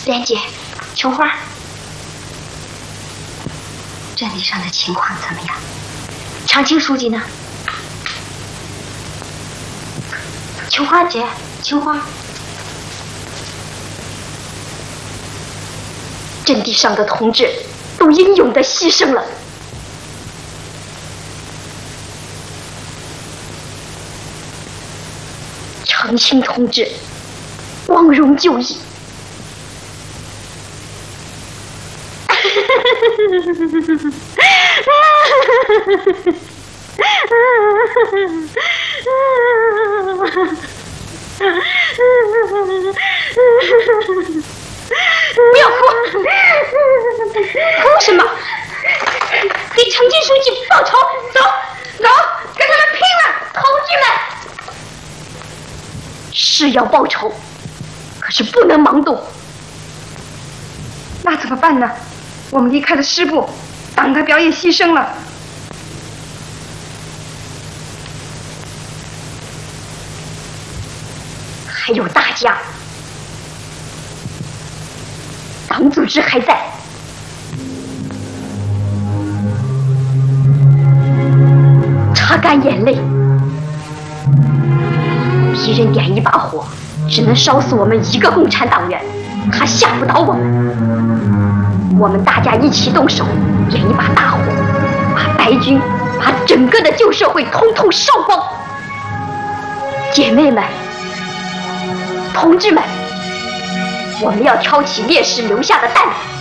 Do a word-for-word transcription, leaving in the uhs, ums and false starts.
莲姐，琼花，阵地上的情况怎么样？长青书记呢？琼花姐，琼花，阵地上的同志都英勇地牺牲了。长青同志光荣就义。不要哭，哭什么？给长青书记报仇！走，走，跟他们拼了，同志们！是要报仇，可是不能盲动。 那怎么办呢？我们离开了师部，党的表也牺牲了。 还有大家，党组织还在。擦干眼泪，敌人点一把火，只能烧死我们一个共产党员，他吓不倒我们。我们大家一起动手，点一把大火，把白军，把整个的旧社会统统烧光。姐妹们，同志们，我们要挑起烈士留下的担子，